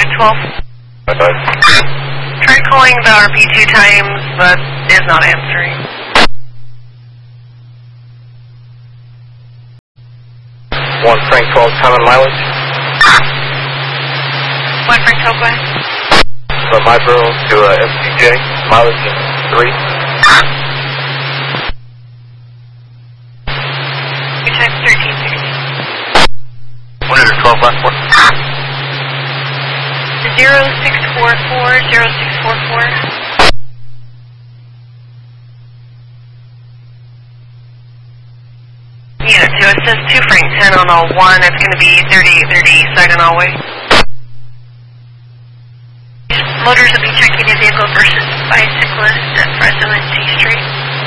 David 12. Bye-bye. Tried calling the RP 2 times, but is not answering. One Frank 12, time and mileage. One Frank 12, go ahead. From Myboro to FCJ, mileage 3. Your time's 1360. 112, last one. 0644. Unit 2, it says 2 Frank 10 on all 1. It's going to be 3830 Saginaw Way. Motors will be checking a vehicle versus bicyclist at Fresno and C Street.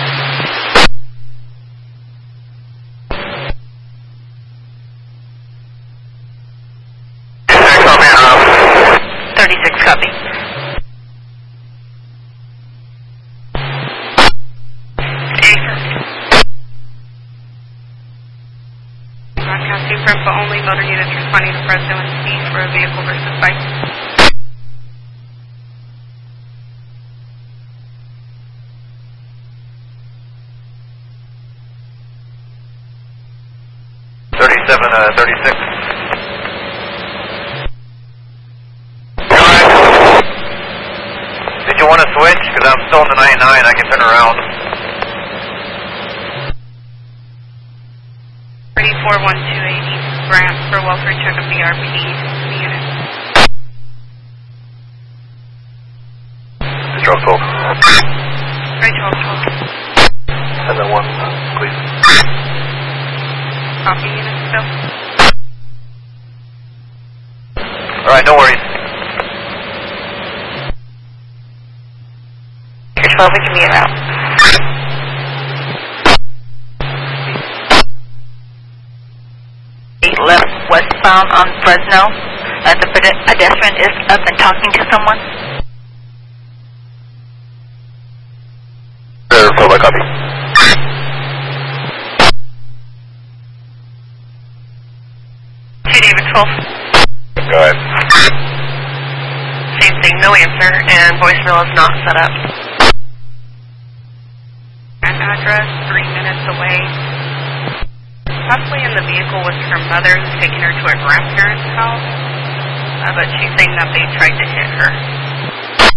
Copy. 36 copy. Broadcasting from but only motor units responding to Fresno and C for a vehicle versus bicycle. Did you want to switch? Because I'm still in the 99, I can turn around. 341280 Grant for welfare check of the RP unit. Control 12. Right, 12. And then one, please. Copy unit still. Alright, no worries. Your 12, we can be around. Left westbound on Fresno. The pedestrian is up and talking to someone. Copy. David 12. Go ahead. Same thing, no answer, and voicemail is not set up. An address 3 minutes away. Possibly in the vehicle with her mother, taking her to a grandparent's house. But she's saying that they tried to hit her.